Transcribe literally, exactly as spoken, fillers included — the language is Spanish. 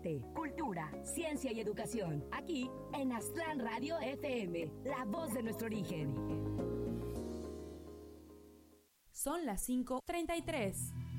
arte, cultura, ciencia y educación. Aquí en Aztlán Radio F M, la voz de nuestro origen. Son las cinco treinta y tres.